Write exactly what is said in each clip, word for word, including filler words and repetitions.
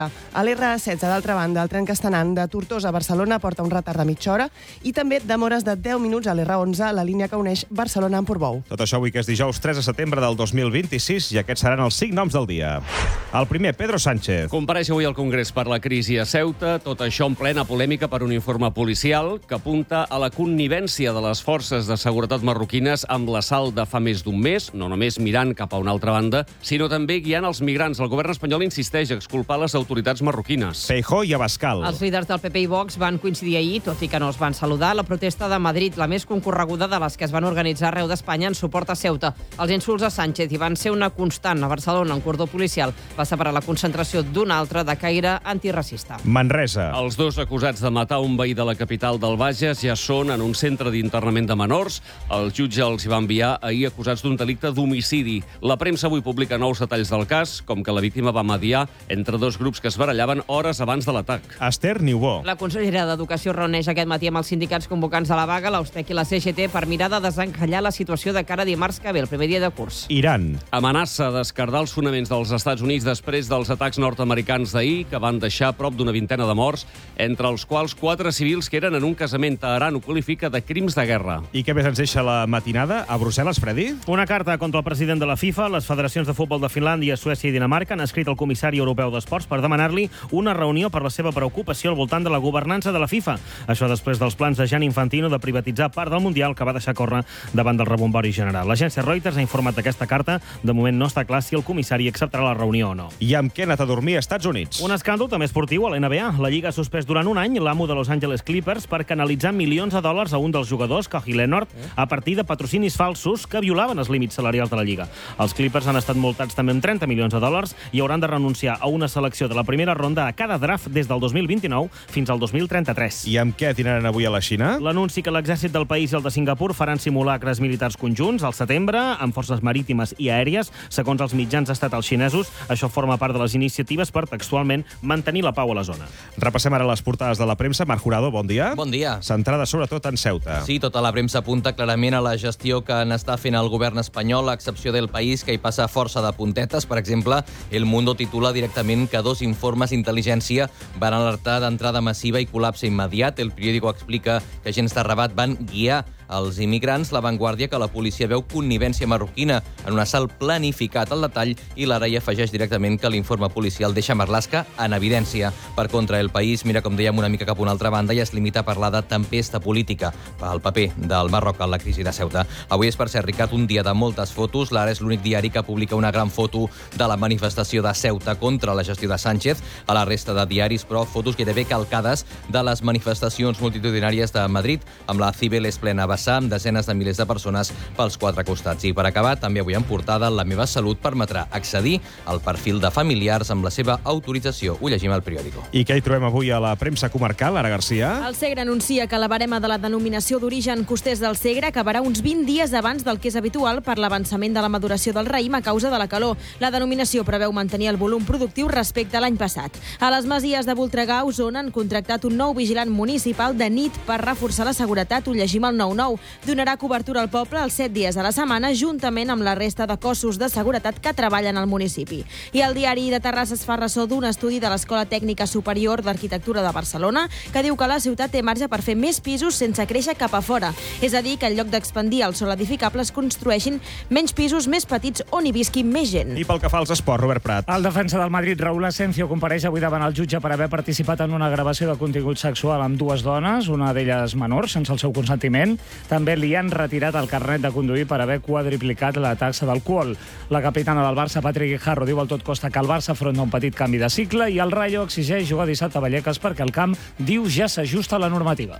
A l'R setze, d'altra banda, el tren castenant de Tortosa a Barcelona porta un retard de mitja hora i també demores de deu minuts a l'R onze, la línia que uneix Barcelona amb Portbou. Tot això avui que és dijous tres de setembre del dos mil vint-i-sis i aquests seran els cinc noms del dia. El primer, Pedro Sánchez. Compareix avui al Congrés per la crisi a Ceuta, tot això en plena polèmica per un informe policial que apunta a la connivència de les forces de seguretat marroquines amb l'assalt de fa més d'un mes, no només mirant cap a una altra banda, sinó també guiant els migrants. El govern espanyol insisteix a exculpar les autoritats marroquines. Feijóo i Abascal. Els líders del P P i Vox van coincidir ahir, tot i que no es van saludar, la protesta de Madrid, la més concorreguda de les que es van organitzar arreu d'Espanya en suport a Ceuta. Els insults a Sánchez hi van ser una constant. A Barcelona, un cordó policial va separar la concentració d'una altra de caire antiracista. Manresa. Els dos acusats de matar un veí de la capital del Bages ja són en un centre d'internament de menors. El jutge els hi va enviar ahir acusats d'un delicte d'homicidi. La premsa avui publica nous detalls del cas, com que la víctima va mediar entre dos grups que es barallaven hores abans de l'atac. Esther Niubó. La consellera d'Educació reuneix aquest matí amb els sindicats convocants de la vaga, l'Austec i la C G T, per mirar de desencallar la situació de cara a dimarts que ve, el primer dia de curs. Iran. Amenaça d'esquerdar els fonaments dels Estats Units després dels atacs nord-americans d'ahir, que van deixar prop d'una vintena de morts, entre els quals quatre civils que eren en un casament. Teheran ho qualifica de crims de guerra. I què més ens deixa la matinada? A Brussel·les, Freddy? Una carta contra el president de la FIFA. Les federacions de futbol de Finlàndia, Suècia i Dinamarca han escrit al comissari europeu d'Esports per demanar-li una reunió per la seva preocupació al voltant de la governança de la FIFA. Això després dels plans de Gianni Infantino de privatitzar part del Mundial que va deixar córrer davant del rebombori general. L'agència Reuters ha informat d'aquesta carta. De moment no està clar si el comissari acceptarà la reunió o no. I amb què ha anat a dormir a Estats Units? Un escàndol també esportiu a l'N B A. La Lliga ha suspès durant un any l'amo de Los Angeles Clippers per canalitzar milions de dòlars a un dels jugadors, Kawhi Leonard, a partir de patrocinis falsos que violaven els límits salarials de la Lliga. Els Clippers han estat multats també amb trenta milions de dòlars i hauran de renunciar a una selecció de la primera ronda a cada draft des del dos mil vint-i-nou fins al dos mil trenta-tres. I amb què tiraran avui a la Xina? L'anunci que l'exèrcit del país i el de Singapur faran simulacres militars conjunts al setembre amb forces marítimes i aèries. Segons els mitjans estatals xinesos, això forma part de les iniciatives per textualment mantenir la pau a la zona. Repassem ara les portades de la premsa. Marc Jurado, bon dia. Bon dia. Centrada sobretot en Ceuta. Sí, tota la premsa apunta clarament a la gestió que n'està fent el govern espanyol, a excepció del País, que hi passa força de puntetes. Per exemple, El Mundo titula directament que dos informes d'intel·ligència van alertar d'entrada massiva i col·lapse immediat. El periòdico explica que agents de Rabat van guiar els immigrants. La Vanguardia que la policia veu connivència marroquina en un assalt planificat al detall i l'Ara hi afegeix directament que l'informe policial deixa Marlaska en evidència. Per contra, El País mira, com dèiem, una mica cap a una altra banda i es limita a parlar de tempesta política pel paper del Marroc en la crisi de Ceuta. Avui és, per cert, Ricard, un dia de moltes fotos. L'Ara és l'únic diari que publica una gran foto de la manifestació de Ceuta contra la gestió de Sánchez. A la resta de diaris, però, fotos gairebé calcades de les manifestacions multitudinàries de Madrid, amb la Cibeles plena vessant, amb desenes de milers de persones pels quatre costats. I per acabar, també avui en portada, La meva salut permetrà accedir al perfil de familiars amb la seva autorització. Ho llegim al periòdico. I què hi trobem avui a la premsa comarcal, Ara Garcia? El Segre anuncia que la barema de la denominació d'origen costers del Segre acabarà uns vint dies abans del que és habitual per l'avançament de la maduració del raïm a causa de la calor. La denominació preveu mantenir el volum productiu respecte a l'any passat. A les Masies de Voltregà, Osona, han contractat un nou vigilant municipal de nit per reforçar la seguretat. Ho llegim al nou nou. Donarà cobertura al poble els set dies a la setmana, juntament amb la resta de cossos de seguretat que treballen al municipi. I el diari de Terrassa es fa ressò d'un estudi de l'Escola Tècnica Superior d'Arquitectura de Barcelona que diu que la ciutat té marge per fer més pisos sense créixer cap a fora. És a dir, que en lloc d'expandir el sòl edificable es construeixin menys pisos més petits on hi visqui més gent. I pel que fa als esports, Robert Prat. El defensa del Madrid, Raúl Asensio, compareix avui davant el jutge per haver participat en una gravació de contingut sexual amb dues dones, una d'elles menor, sense el seu consentiment. També li han retirat el carnet de conduir per haver quadriplicat la taxa d'alcohol. La capitana del Barça, Patrick Guijarro, diu al tot costa que el Barça afronta un petit canvi de cicle i el Rayo exigeix jugar dissabte a Vallecas perquè el camp, diu, ja s'ajusta a la normativa.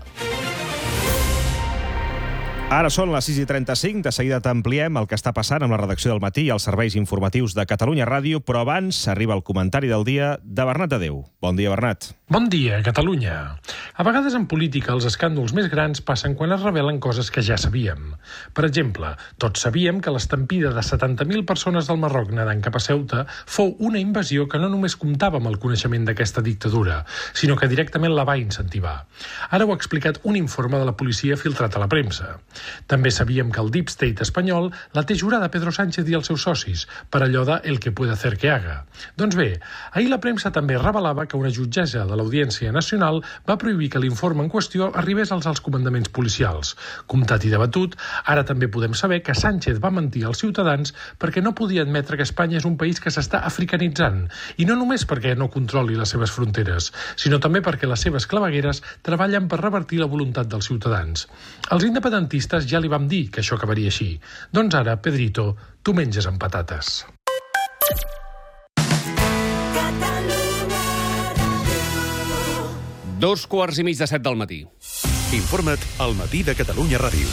Ara són les sis i trenta-cinc, de seguida t'ampliem el que està passant amb la redacció del Matí i els serveis informatius de Catalunya Ràdio, però abans arriba el comentari del dia de Bernat de Déu. Bon dia, Bernat. Bon dia, Catalunya. A vegades en política els escàndols més grans passen quan es revelen coses que ja sabíem. Per exemple, tots sabíem que l'estampida de setanta mil persones del Marroc nedant cap a Ceuta fou una invasió que no només comptava amb el coneixement d'aquesta dictadura, sinó que directament la va incentivar. Ara ho ha explicat un informe de la policia filtrat a la premsa. També sabíem que el Deep State espanyol la té jurada Pedro Sánchez i els seus socis, per allò de el que puede hacer que haga. Doncs bé, ahir la premsa també revelava que una jutgessa de l'Audiència Nacional va prohibir que l'informe en qüestió arribés als alts comandaments policials. Comptat i debatut, ara també podem saber que Sánchez va mentir als ciutadans perquè no podia admetre que Espanya és un país que s'està africanitzant, i no només perquè no controli les seves fronteres, sinó també perquè les seves clavegueres treballen per revertir la voluntat dels ciutadans. Els independentistes ja li vam dir que això acabaria així. Doncs ara, Pedrito, tu menges amb patates. Dos quarts i mig de set del matí. Informa't al Matí de Catalunya Ràdio.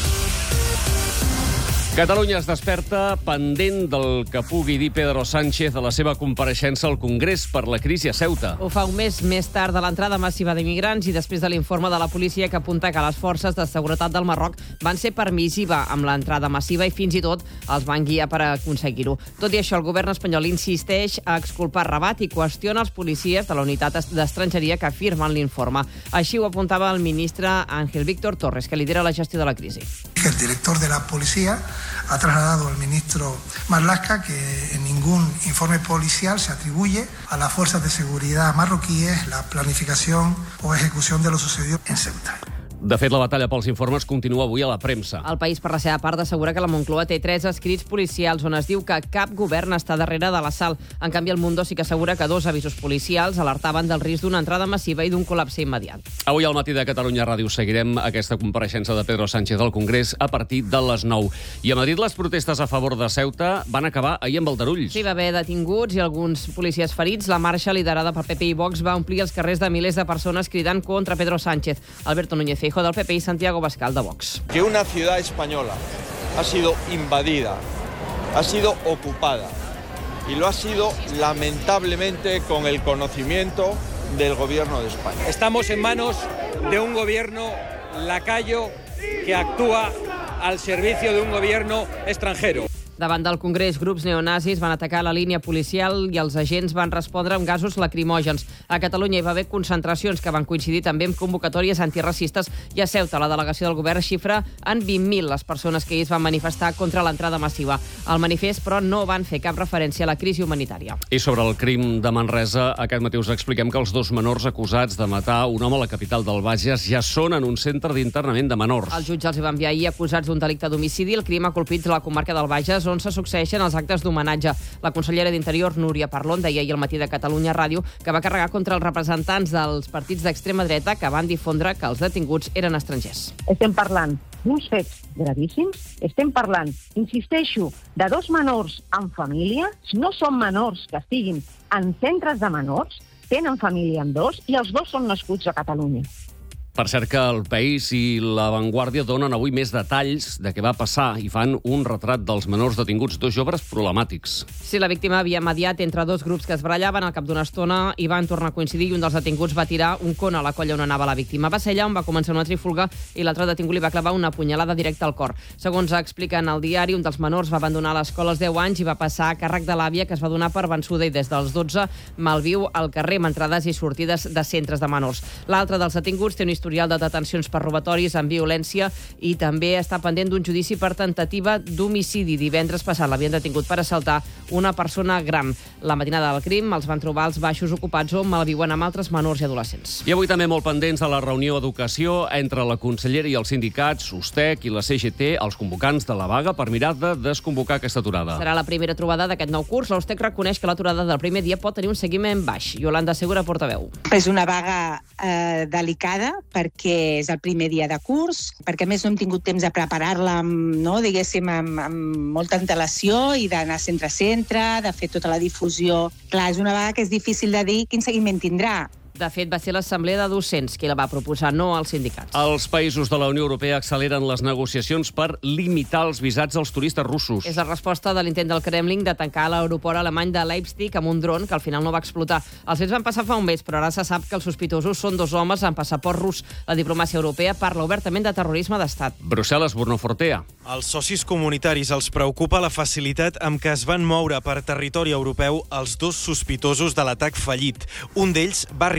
Catalunya es desperta pendent del que pugui dir Pedro Sánchez a la seva compareixença al Congrés per la crisi a Ceuta. Ho fa un mes més tard de l'entrada massiva d'immigrants i després de l'informe de la policia que apunta que les forces de seguretat del Marroc van ser permissiva amb l'entrada massiva i fins i tot els van guiar per aconseguir-ho. Tot i això, el govern espanyol insisteix a exculpar Rabat i qüestiona els policies de la unitat d'estrangeria que firmen l'informe. Així ho apuntava el ministre Ángel Víctor Torres, que lidera la gestió de la crisi. El director de la policía ha trasladado al ministro Marlaska que en ningún informe policial se atribuye a las fuerzas de seguridad marroquíes la planificación o ejecución de lo sucedido en Ceuta. De fet, la batalla pels informes continua avui a la premsa. El País, per la seva part, assegura que la Moncloa té tres escrits policials on es diu que cap govern està darrere de l'assalt. En canvi, el Mundo sí que assegura que dos avisos policials alertaven del risc d'una entrada massiva i d'un col·lapse immediat. Avui al Matí de Catalunya Ràdio seguirem aquesta compareixença de Pedro Sánchez al Congrés a partir de les nou. I a Madrid les protestes a favor de Ceuta van acabar ahir amb aldarulls. Sí, va haver detinguts i alguns policies ferits. La marxa, liderada per P P i Vox, va omplir els carrers de milers de persones cridant contra Pedro Sánchez. Alberto Núñez Feijóo del P P i Santiago Bascal de Vox. Que una ciudad española ha sido invadida, ha sido ocupada y lo ha sido lamentablemente con el conocimiento del gobierno de España. Estamos en manos de un gobierno lacayo que actúa al servicio de un gobierno extranjero. Davant del Congrés, grups neonazis van atacar la línia policial i els agents van respondre amb gasos lacrimògens. A Catalunya hi va haver concentracions que van coincidir també amb convocatòries antiracistes i a Ceuta la delegació del govern xifra en vint mil les persones que ahir es van manifestar contra l'entrada massiva. Al manifest, però, no van fer cap referència a la crisi humanitària. I sobre el crim de Manresa, aquest matí us expliquem que els dos menors acusats de matar un home a la capital del Bages ja són en un centre d'internament de menors. El jutge els hi va enviar ahir acusats d'un delicte d'homicidi. El crim ha colpit la comarca del Bages, on se succeeixen els actes d'homenatge. La consellera d'Interior, Núria Parlon, deia ahir al Matí de Catalunya Ràdio que va carregar contra els representants dels partits d'extrema dreta que van difondre que els detinguts eren estrangers. Estem parlant d'uns fets gravíssims, estem parlant, insisteixo, de dos menors en família, no són menors que estiguin en centres de menors, tenen família amb dos i els dos són nascuts a Catalunya. Per cert que El País i La Vanguardia donen avui més detalls de què va passar i fan un retrat dels menors detinguts, dos joves problemàtics. Sí, la víctima havia mediat entre dos grups que es barallaven. Al cap d'una estona i van tornar a coincidir i un dels detinguts va tirar un con a la colla on anava la víctima. Va ser allà on va començar una trifulga i l'altre detingut li va clavar una punyalada directa al cor. Segons explica en el diari, un dels menors va abandonar l'escola als deu anys i va passar a càrrec de l'àvia, que es va donar per vençuda i des dels dotze malviu al carrer amb entrades i sortides de centres de menors. L'altre dels detinguts té un historial de detencions per robatoris amb violència i també està pendent d'un judici per tentativa d'homicidi. Divendres passat l'havien detingut per assaltar una persona gran. La matinada del crim els van trobar als baixos ocupats on malviuen amb altres menors i adolescents. I avui també molt pendents de la reunió d'educació entre la consellera i els sindicats, USTEC i la C G T, els convocants de la vaga, per mirar de desconvocar aquesta aturada. Serà la primera trobada d'aquest nou curs. La USTEC reconeix que l'aturada del primer dia pot tenir un seguiment baix. Yolanda Segura, portaveu. És una vaga eh, delicada perquè és el primer dia de curs, perquè a més no hem tingut temps de preparar-la amb, no, diguéssim, amb, amb molta antelació i d'anar centre a centre, de fer tota la difusió. Clar, és una vaga que és difícil de dir quin seguiment tindrà. De fet, va ser l'Assemblea de Docents qui la va proposar, no als sindicats. Els països de la Unió Europea acceleren les negociacions per limitar els visats als turistes russos. És la resposta de l'intent del Kremlin de tancar l'aeroport alemany de Leipzig amb un dron que al final no va explotar. Els fets van passar fa un mes, però ara se sap que els sospitosos són dos homes amb passaport rus. La diplomàcia europea parla obertament de terrorisme d'estat. Brussel·les, Bornofortea. Als socis comunitaris els preocupa la facilitat amb què es van moure per territori europeu els dos sospitosos de l'atac fallit. Un d'ells va arribar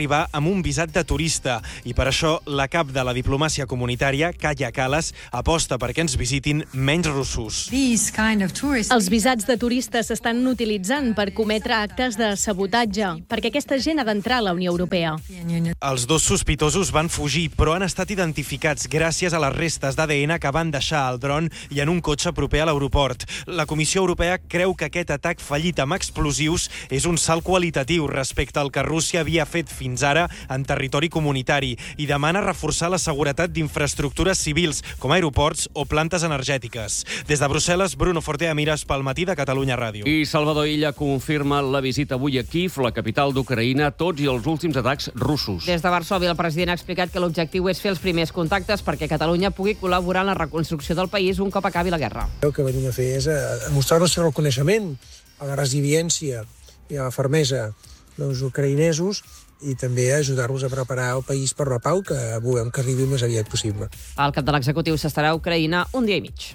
arribar amb un visat de turista i per això la cap de la diplomàcia comunitària, Kaja Kallas, aposta perquè ens visitin menys russos. Els visats de turistes s'estan utilitzant per cometre actes de sabotatge, perquè aquesta gent ha d'entrar a la Unió Europea. Els dos sospitosos van fugir, però han estat identificats gràcies a les restes d'A D N que van deixar al dron i en un cotxe proper a l'aeroport. La Comissió Europea creu que aquest atac fallit amb explosius és un salt qualitatiu respecte al que Rússia havia fet fins ara en territori comunitari i demana reforçar la seguretat d'infraestructures civils, com aeroports o plantes energètiques. Des de Brussel·les, Bruno Fortea Mires pel Matí de Catalunya Ràdio. I Salvador Illa confirma la visita avui a Kíev, la capital d'Ucraïna, tots i els últims atacs russos. Des de Varsòvia, el president ha explicat que l'objectiu és fer els primers contactes perquè Catalunya pugui col·laborar en la reconstrucció del país un cop acabi la guerra. El que venim a fer és a, a mostrar el nostre reconeixement a la resiliència i a la fermesa dels ucraïnesos i també ajudar-los a preparar el país per la pau, que volem que arribi el més aviat possible. El cap de l'executiu s'estarà a Ucraïna un dia i mig.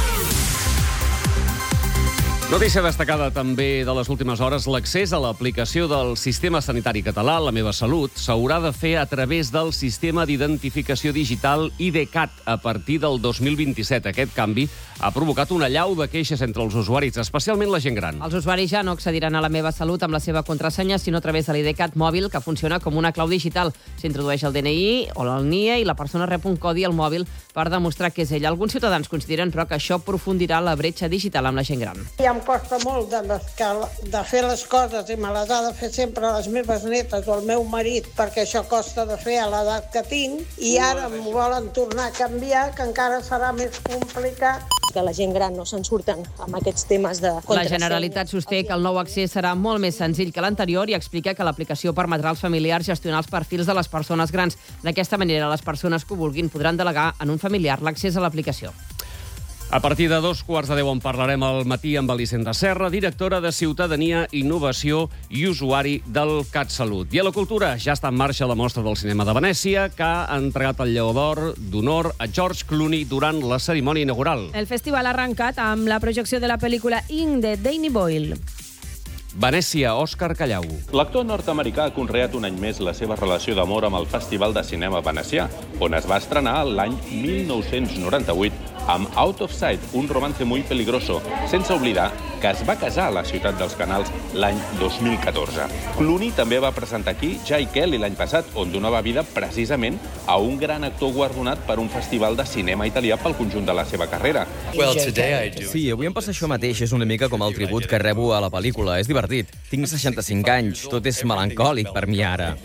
Notícia destacada també de les últimes hores, l'accés a l'aplicació del sistema sanitari català, La meva salut, s'haurà de fer a través del sistema d'identificació digital IDCAT a partir del dos mil vint-i-set. Aquest canvi ha provocat una allau de queixes entre els usuaris, especialment la gent gran. Els usuaris ja no accediran a La meva salut amb la seva contrasenya, sinó a través de l'IDCAT mòbil, que funciona com una clau digital. S'introdueix el D N I o el N I E i la persona rep un codi al mòbil per demostrar que és ell. Alguns ciutadans consideren, però, que això aprofundirà la bretxa digital amb la gent gran. I em costa molt de, de fer les coses i me les ha de fer sempre les meves netes o el meu marit, perquè això costa de fer a l'edat que tinc, i ara m'ho volen tornar a canviar, que encara serà més complicat. Que la gent gran no se'n surten amb aquests temes de contrasenya. La Generalitat sosté que el nou accés serà molt més senzill que l'anterior i explica que l'aplicació permetrà als familiars gestionar els perfils de les persones grans. D'aquesta manera, les persones que ho vulguin podran delegar en un familiar l'accés a l'aplicació. A partir de dos quarts de deu en parlarem al matí amb Elisenda Serra, directora de Ciutadania, Innovació i Usuari del CatSalut. I a la cultura ja està en marxa la mostra del cinema de Venècia, que ha entregat el Lleó d'Or d'honor a George Clooney durant la cerimònia inaugural. El festival ha arrencat amb la projecció de la pel·lícula Ink de Danny Boyle. Venècia, Òscar Callau. L'actor nord-americà ha conreat un any més la seva relació d'amor amb el Festival de Cinema Venecià, on es va estrenar l'any mil nou-cents noranta-vuit amb Out of Sight, un romance muy peligroso, sense oblidar que es va casar a la ciutat dels Canals l'any dos mil catorze. Clooney també va presentar aquí Jai Kelly l'any passat, on donava vida precisament a un gran actor guardonat per un festival de cinema italià pel conjunt de la seva carrera. Sí, avui em passa això mateix, és una mica com el tribut que rebo a la pel·lícula, és divertit. Tinc seixanta-cinc anys, tot és melancòlic per mi ara.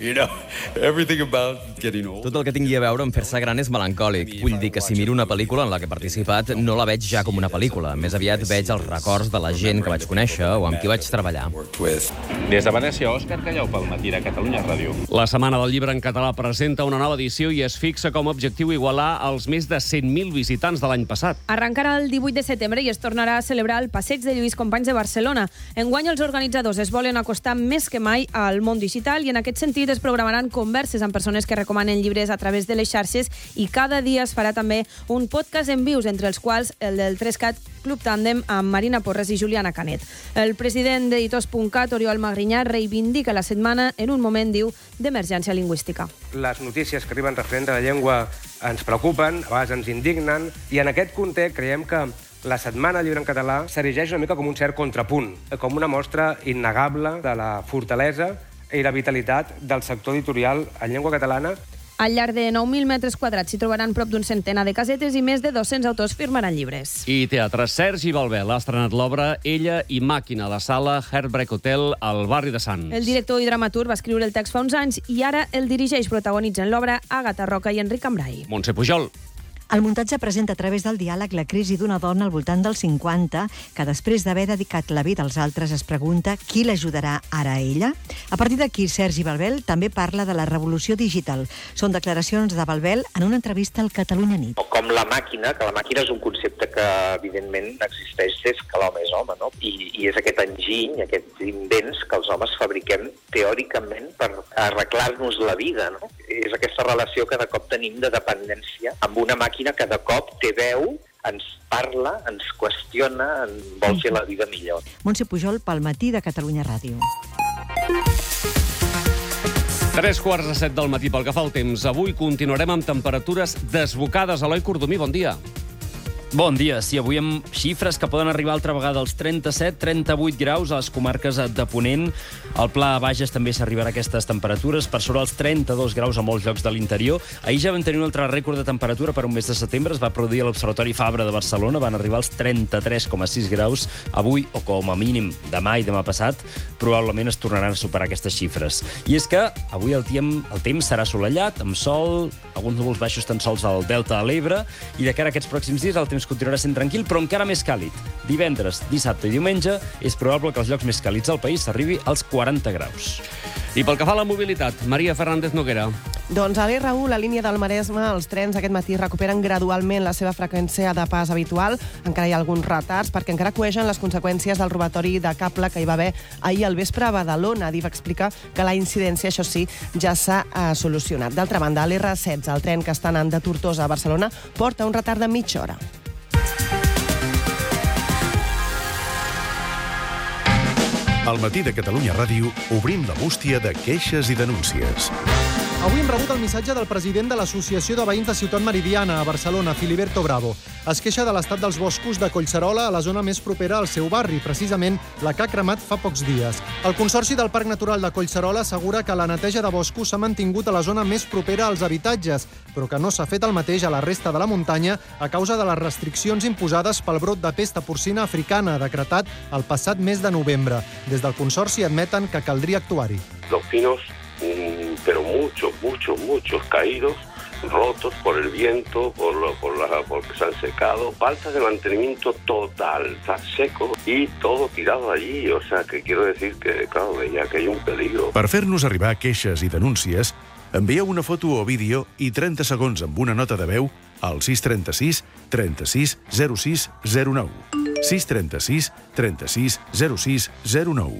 Tot el que tingui a veure amb fer-se gran és melancòlic. Vull dir que si miro una pel·lícula en la que he participat, no la veig ja com una pel·lícula. Més aviat veig els records de la gent que vaig conèixer o amb qui vaig treballar. Des de Venècia, Òscar Callau pel Matí de Catalunya Ràdio. La Setmana del Llibre en Català presenta una nova edició i es fixa com a objectiu igualar els més de cent mil visitants de l'any passat. Arrencarà el divuit de setembre i es tornarà a celebrar el Passeig de Lluís Companys de Barcelona. Enguany els organitzadors es volen acostar més que mai al món digital i en aquest sentit es programaran converses amb persones que recomanen llibres a través de les xarxes i cada dia es farà també un podcast en vius, entre els quals el del tres cat Club Tàndem amb Marina Porres i Juliana Canet. El president d'Editors punt cat, Oriol Magrinyà, reivindica la setmana en un moment, diu, d'emergència lingüística. Les notícies que arriben referents a la llengua ens preocupen, a vegades ens indignen, i en aquest context creiem que la Setmana del Llibre en Català s'erigeix una mica com un cert contrapunt, com una mostra innegable de la fortalesa i la vitalitat del sector editorial en llengua catalana. Al llarg de nou mil metres quadrats s'hi trobaran prop d'un centenar de casetes i més de dos-cents autors firmaran llibres. I teatre. Sergi Balbel ha estrenat l'obra Ella i Màquina a la sala Heartbreak Hotel al barri de Sants. El director i dramaturg va escriure el text fa uns anys i ara el dirigeix, protagonitzen l'obra Àgata Roca i Enric Cambrai. Montse Pujol. El muntatge presenta a través del diàleg la crisi d'una dona al voltant dels cinquanta que després d'haver dedicat la vida als altres es pregunta qui l'ajudarà ara a ella. A partir d'aquí, Sergi Balbel també parla de la revolució digital. Són declaracions de Balbel en una entrevista al Catalunya Nit. Com la màquina, que la màquina és un concepte que evidentment existeix des que l'home és home, no? I, i és aquest enginy, aquests invents que els homes fabriquem teòricament per arreglar-nos la vida, no? És aquesta relació que de cop tenim de dependència amb una màquina que de cop té veu, ens parla, ens qüestiona, ens vol fer la vida millor. Montse Pujol pel Matí de Catalunya Ràdio. Tres quarts de set del matí pel que fa al temps. Avui continuarem amb temperatures desbocades. Eloi Cordomí, bon dia. Bon dia. Sí, avui amb xifres que poden arribar altra vegada als trenta-set trenta-vuit graus a les comarques de Ponent. Al Pla Bages també s'arribarà a aquestes temperatures, per sobre els trenta-dos graus a molts llocs de l'interior. Ahir ja vam tenir un altre rècord de temperatura per un mes de setembre. Es va produir a l'Observatori Fabra de Barcelona. Van arribar als trenta-tres coma sis graus. Avui, o com a mínim demà i demà passat, probablement es tornaran a superar aquestes xifres. I és que avui el temps, el temps serà assolellat, amb sol, alguns núvols baixos tan sols al Delta de l'Ebre, i de cara a aquests pròxims dies el temps continuarà sent tranquil, però encara més càlid. Divendres, dissabte i diumenge és probable que els llocs més càlids del país s'arribi als quaranta graus. I pel que fa a la mobilitat, Maria Fernández Noguera. Doncs a l'R u, la línia del Maresme, els trens aquest matí recuperen gradualment la seva freqüència de pas habitual. Encara hi ha alguns retards perquè encara coegen les conseqüències del robatori de cable que hi va haver ahir al vespre a Badalona. Adif explica que la incidència, això sí, ja s'ha eh, solucionat. D'altra banda, a l'R setze, el tren que està anant de Tortosa a Barcelona, porta un retard de mitja hora. Al matí de Catalunya Ràdio obrim la bústia de queixes i denúncies. Avui hem rebut el missatge del president de l'Associació de Veïns de Ciutat Meridiana, a Barcelona, Filiberto Bravo. Es queixa de l'estat dels boscos de Collserola, a la zona més propera al seu barri, precisament la que ha cremat fa pocs dies. El Consorci del Parc Natural de Collserola assegura que la neteja de boscos s'ha mantingut a la zona més propera als habitatges, però que no s'ha fet el mateix a la resta de la muntanya a causa de les restriccions imposades pel brot de pesta porcina africana, decretat el passat mes de novembre. Des del Consorci admeten que caldria actuar-hi. Los pinos, pero muchos, muchos, muchos caídos, rotos por el viento, por lo, por la, porque se han secado, falta de mantenimiento total, está seco y todo tirado allí, o sea, que quiero decir que, claro, veía que hay un peligro. Per fer-nos arribar queixes i denúncies, envieu una foto o vídeo i trenta segons amb una nota de veu al sis trenta-sis trenta-sis zero sis zero nou. sis trenta-sis trenta-sis zero sis zero nou.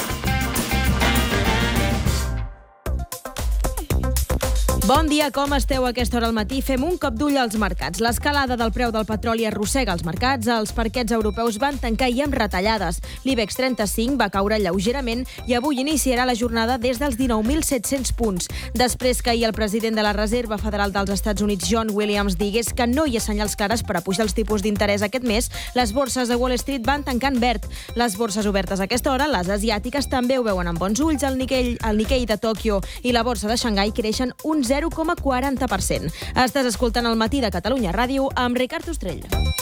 Bon dia, com esteu a aquesta hora al matí? Fem un cop d'ull als mercats. L'escalada del preu del petroli arrossega els mercats. Els parquets europeus van tancar i amb retallades. L'IBEX trenta-cinc va caure lleugerament i avui iniciarà la jornada des dels dinou mil set-cents punts. Després que ahir el president de la Reserva Federal dels Estats Units, John Williams, digués que no hi ha senyals clares per a pujar els tipus d'interès aquest mes, les borses de Wall Street van tancar en verd. Les borses obertes a aquesta hora, les asiàtiques, també ho veuen amb bons ulls. El Nikkei, el Nikkei de Tòquio i la borsa de Xangai creixen un zero coma quaranta per cent. Estàs escoltant el matí de Catalunya Ràdio amb Ricard Ostrell.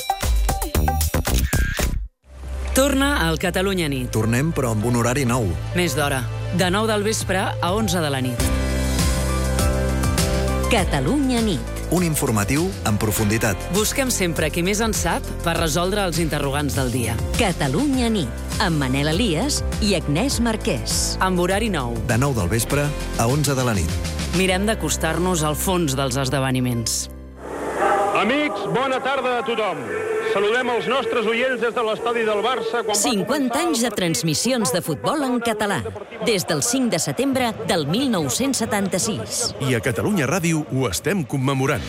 Torna al Catalunya Nit. Tornem, però amb un horari nou. Més d'hora. De nou del vespre a onze de la nit. Catalunya Nit. Un informatiu en profunditat. Busquem sempre qui més en sap per resoldre els interrogants del dia. Catalunya Nit. Amb Manel Elias i Agnès Marquès. Amb horari nou. De nou del vespre a onze de la nit. Mirem d'acostar-nos al fons dels esdeveniments. Amics, bona tarda a tothom. Saludem els nostres oients des de l'estadi del Barça. Quan cinquanta anys de transmissions de futbol en català. Des del cinc de setembre del mil nou-cents setanta-sis. I a Catalunya Ràdio ho estem commemorant.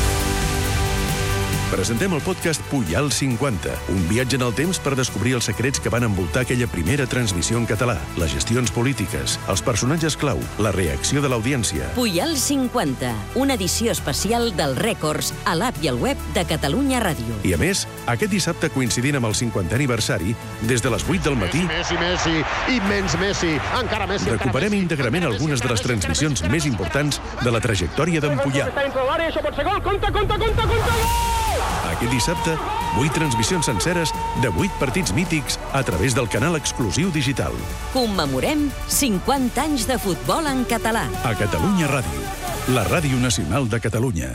Presentem el podcast Pujal cinquanta, un viatge en el temps per descobrir els secrets que van envoltar aquella primera transmissió en català, les gestions polítiques, els personatges clau, la reacció de l'audiència. Pujal cinquanta, una edició especial dels rècords a l'app i al web de Catalunya Ràdio. I a més, aquest dissabte coincidint amb el cinquantè aniversari, des de les vuit del matí, Messi, Messi, immens Messi, encara Messi, recuperem íntegrament algunes de les transmissions més importants de la trajectòria d'en Pujal. Està dintre l'àrea, això pot ser gol, compte, compte, compte, compte, gol! Aquest dissabte, vuit transmissions senceres de vuit partits mítics a través del canal exclusiu digital. Commemorem cinquanta anys de futbol en català. A Catalunya Ràdio, la ràdio nacional de Catalunya.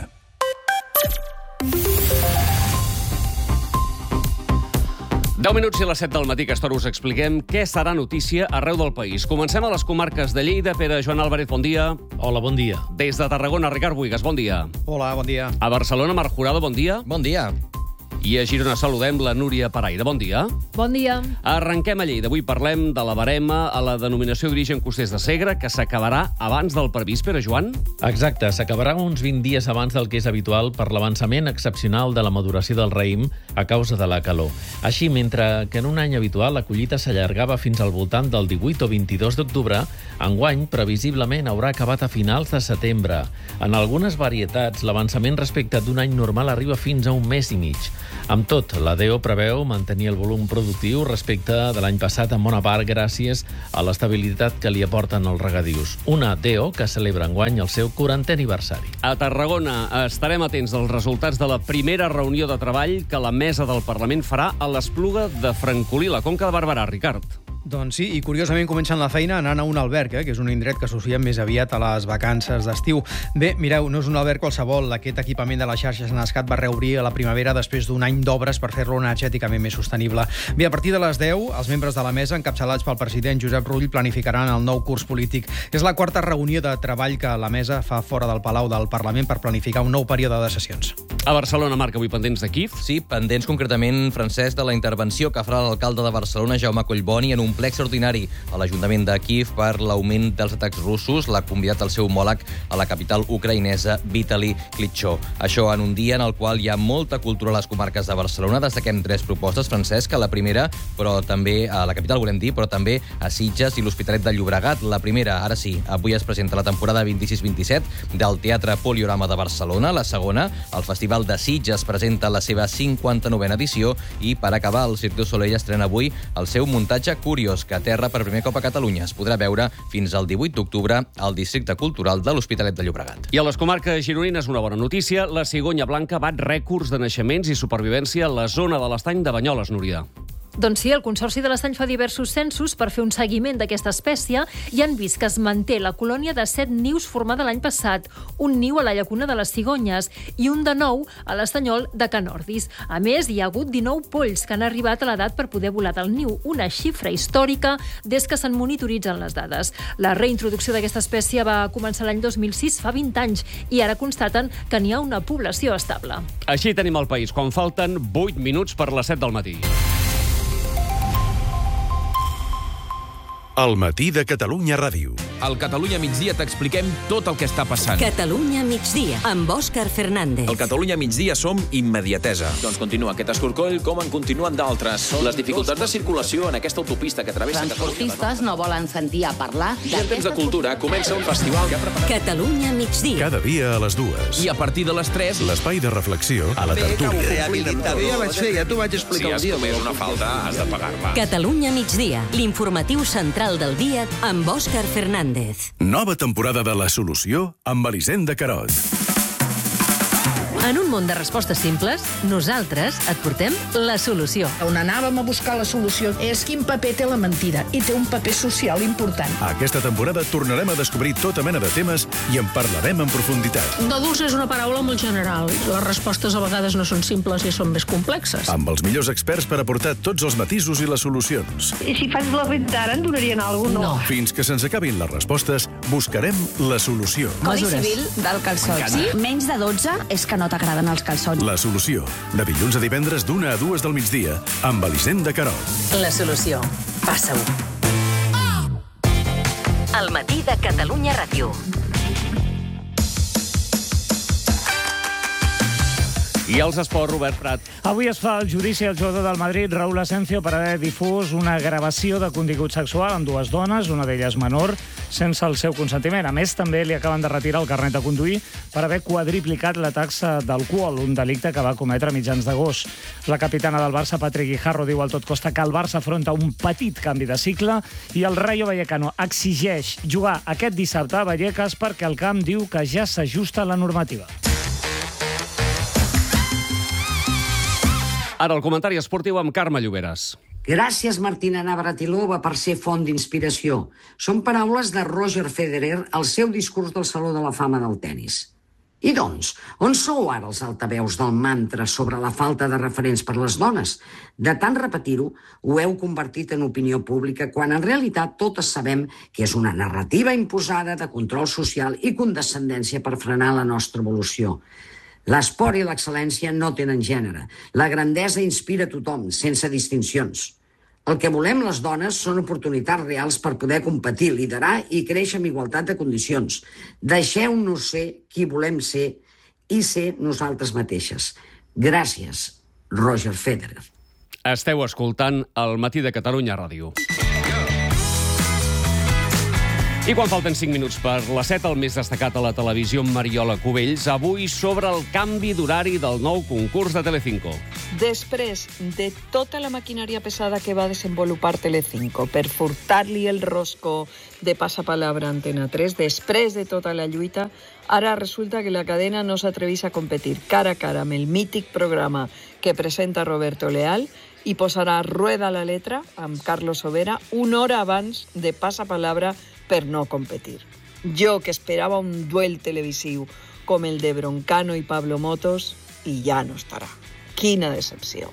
deu minuts i les set del matí, que aquesta hora us expliquem què serà notícia arreu del país. Comencem a les comarques de Lleida. Pere Joan Álvarez, bon dia. Hola, bon dia. Des de Tarragona, Ricard Buigas, bon dia. Hola, bon dia. A Barcelona, Marc Jurado, bon dia. Bon dia. I a Girona saludem la Núria Paraire. Bon dia. Bon dia. Arrenquem a Lleida. Avui parlem de la barema a la denominació d'origen Costers de Segre, que s'acabarà abans del previst, Pere Joan? Exacte, s'acabarà uns vint dies abans del que és habitual per l'avançament excepcional de la maduració del raïm a causa de la calor. Així, mentre que en un any habitual la collita s'allargava fins al voltant del divuit o vint-i-dos d'octubre, enguany previsiblement haurà acabat a finals de setembre. En algunes varietats, l'avançament respecte d'un any normal arriba fins a un mes i mig. Amb tot, la D E O preveu mantenir el volum productiu respecte de l'any passat en bona part gràcies a l'estabilitat que li aporten els regadius. Una D E O que celebra enguany el seu quarantè aniversari. A Tarragona estarem atents als resultats de la primera reunió de treball que la mesa del Parlament farà a l'Espluga de Francolí, la Conca de Barberà. Ricard. Doncs sí, i curiosament comencen la feina anant a un alberg, eh, que és un indret que associem més aviat a les vacances d'estiu. Bé, mireu, no és un alberg qualsevol. Aquest equipament de la xarxa Senescat va reobrir a la primavera després d'un any d'obres per fer-lo energèticament més sostenible. Bé, a partir de les deu, els membres de la mesa, encapçalats pel president Josep Rull, planificaran el nou curs polític. És la quarta reunió de treball que la mesa fa fora del Palau del Parlament per planificar un nou període de sessions. A Barcelona, Marc, avui pendents de Kif? Sí, pendents concretament, Francesc, de la intervenció que farà l'alcalde de Barcelona, Jaume Collboni, en un ple extraordinari a l'Ajuntament de Kiev per l'augment dels atacs russos. L'ha convidat el seu homòleg a la capital ucraïnesa, Vitali Klitschko. Això en un dia en el qual hi ha molta cultura a les comarques de Barcelona. Destaquem tres propostes, Francesc, a la primera, però també a la capital, volem dir, però també a Sitges i l'Hospitalet de Llobregat. La primera, ara sí, avui es presenta la temporada vint-i-sis vint-i-set del Teatre Poliorama de Barcelona. La segona, el Festival de Sitges presenta la seva cinquanta-novena edició i, per acabar, el Cirque du Soleil estrena avui el seu muntatge Curiós, que aterra per primer cop a Catalunya. Es podrà veure fins al divuit d'octubre al Districte Cultural de l'Hospitalet de Llobregat. I a les comarques gironines, una bona notícia. La cigonya blanca bat rècords de naixements i supervivència a la zona de l'estany de Banyoles, Núria. Doncs sí, el Consorci de l'Estany fa diversos censos per fer un seguiment d'aquesta espècie i han vist que es manté la colònia de set nius formada l'any passat, un niu a la llacuna de les Cigonyes i un de nou a l'estanyol de Can Ordis. A més, hi ha hagut dinou polls que han arribat a l'edat per poder volar del niu, una xifra històrica des que se'n monitoritzen les dades. La reintroducció d'aquesta espècie va començar l'any dos mil sis, fa vint anys, i ara constaten que n'hi ha una població estable. Així tenim el país, quan falten vuit minuts per les set del matí. El matí de Catalunya Ràdio. Al Catalunya Migdia t'expliquem tot el que està passant. Catalunya Migdia, amb Òscar Fernández. Al Catalunya Migdia som immediatesa. Doncs continua aquest escorcoll com en continuen d'altres. Les dificultats de circulació en aquesta autopista que travessa Catalunya. Transportistes no volen sentir a parlar. I en temps de cultura comença un festival que ha preparat... Catalunya Migdia. Cada dia a les dues. I a partir de les tres... L'espai de reflexió a la tertúlia. Rehabilitació. Ja vaig fer, ja t'ho vaig explicar un dia. Si has comès una falta, has de pagar-la. Catalunya Migdia, l'informatiu central del dia amb Òscar Fernández. Nova temporada de La Solució amb Elisenda Carot. En un món de respostes simples, nosaltres et portem la solució. On anàvem a buscar la solució és quin paper té la mentida, i té un paper social important. Aquesta temporada tornarem a descobrir tota mena de temes i en parlarem en profunditat. D'adults és una paraula molt general. Les respostes a vegades no són simples i són més complexes. Amb els millors experts per aportar tots els matisos i les solucions. I si faig la renta ara en donarien alguna cosa? No. Fins que se'ns acabin les respostes, buscarem la solució. Codi civil del calçot. Sí? Menys de dotze és que no t'agraden els calçons. La Solució. De dilluns a divendres d'una a dues del migdia amb Elisenda Carot. La Solució. Passa-ho. El matí de Catalunya Ràdio. I els esports, Robert Prat. Avui es fa el judici al jugador del Madrid, Raúl Asensio, per haver difús una gravació de contingut sexual amb dues dones, una d'elles menor, sense el seu consentiment. A més, també li acaben de retirar el carnet de conduir per haver quadriplicat la taxa d'alcohol, un delicte que va cometre a mitjans d'agost. La capitana del Barça, Patrick Guijarro, diu al Tot Costa que el Barça afronta un petit canvi de cicle i el Rayo Vallecano exigeix jugar aquest dissabte a Vallecas perquè el camp diu que ja s'ajusta a la normativa. Ara el comentari esportiu amb Carme Lloberes. Gràcies, Martina Navratilova, per ser font d'inspiració. Són paraules de Roger Federer al seu discurs del Saló de la Fama del Tenis. I doncs, on sou ara els altaveus del mantra sobre la falta de referents per les dones? De tant repetir-ho, ho heu convertit en opinió pública, quan en realitat totes sabem que és una narrativa imposada de control social i condescendència per frenar la nostra evolució. L'esport i l'excel·lència no tenen gènere. La grandesa inspira tothom, sense distincions. El que volem les dones són oportunitats reals per poder competir, liderar i créixer amb igualtat de condicions. Deixeu-nos ser qui volem ser i ser nosaltres mateixes. Gràcies, Roger Federer. Esteu escoltant El matí de Catalunya Ràdio. I quan falten cinc minuts per les set, el més destacat a la televisió amb Mariola Cubells, avui sobre el canvi d'horari del nou concurs de Telecinco. Després de tota la maquinària pesada que va desenvolupar Telecinco per furtar-li el rosco de Passapalabra a Antena tres, després de tota la lluita, ara resulta que la cadena no s'atrevís a competir cara a cara amb el mític programa que presenta Roberto Leal i posarà Rueda la letra amb Carlos Sobera una hora abans de Passapalabra per no competir. Jo, que esperava un duel televisiu com el de Broncano i Pablo Motos, i ja no estarà. Quina decepció.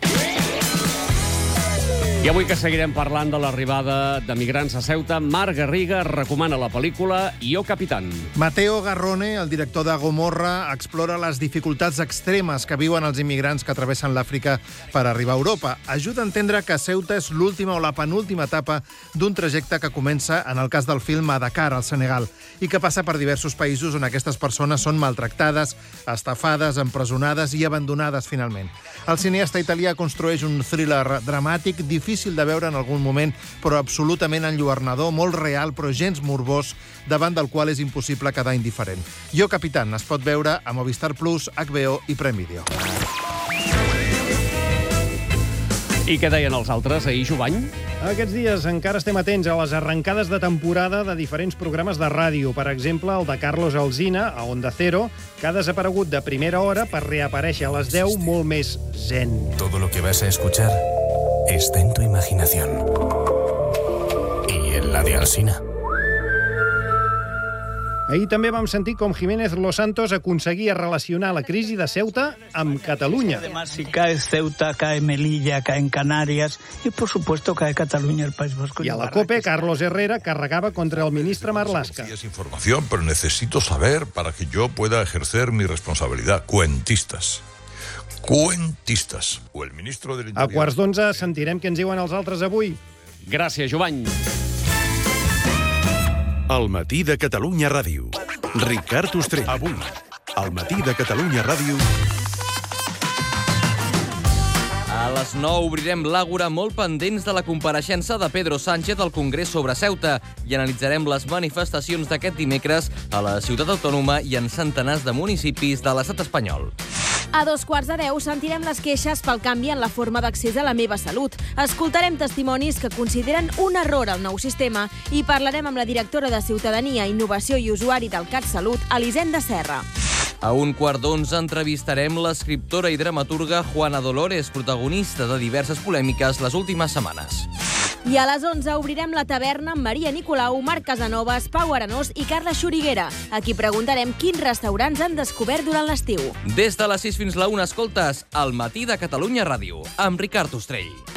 I avui que seguirem parlant de l'arribada de migrants a Ceuta, Marc Garriga recomana la pel·lícula Yo Capitán. Mateo Garrone, el director de Gomorra, explora les dificultats extremes que viuen els immigrants que travessen l'Àfrica per arribar a Europa. Ajuda a entendre que Ceuta és l'última o la penúltima etapa d'un trajecte que comença, en el cas del film, a Dakar, al Senegal, i que passa per diversos països on aquestes persones són maltractades, estafades, empresonades i abandonades finalment. El cineasta italià construeix un thriller dramàtic, difícil de veure en algun moment, però absolutament enlluernador, molt real, però gens morbós, davant del qual és impossible quedar indiferent. Yo Capitán es pot veure a Movistar Plus, H B O i Prime Video. I què deien els altres ahir, Jovany? Aquests dies encara estem atents a les arrencades de temporada de diferents programes de ràdio. Per exemple, el de Carlos Alsina, a Onda Cero, que ha desaparegut de primera hora per reaparèixer a les deu molt més zen. Todo lo que vas a escuchar está en tu imaginación. Y en la de Alsina. Ahir també vam sentir com Jiménez Los Santos aconseguia relacionar la crisi de Ceuta amb Catalunya. Además, si cae Ceuta, cae Melilla, caen Canarias y, por supuesto, cae Cataluña, el País Vasco. I a la COPE, Carlos Herrera carregava contra el ministre Marlaska. Es información, pero necesito saber para que yo pueda ejercer mi responsabilidad. Cuentistas. Cuentistas. O el ministro del Interior. A quarts d'onze sentirem què ens diuen els altres avui. Gràcies, Jovany. El matí de Catalunya Ràdio. Ricard Ostrell. Avui, al matí de Catalunya Ràdio. A les nou obrirem l'àgora molt pendents de la compareixença de Pedro Sánchez al Congrés sobre Ceuta i analitzarem les manifestacions d'aquest dimecres a la ciutat autònoma i en centenars de municipis de l'estat espanyol. A dos quarts de deu sentirem les queixes pel canvi en la forma d'accés a la meva salut. Escoltarem testimonis que consideren un error el nou sistema i parlarem amb la directora de Ciutadania, Innovació i Usuari del CatSalut, Elisenda Serra. A un quart d'onze entrevistarem l'escriptora i dramaturga Juana Dolores, protagonista de diverses polèmiques les últimes setmanes. I a les onze obrirem la taverna amb Maria Nicolau, Marc Casanovas, Pau Arenós i Carla Xuriguera. Aquí preguntarem quins restaurants han descobert durant l'estiu. Des de les sis fins la una escoltes El matí de Catalunya Ràdio, amb Ricard Ostrell.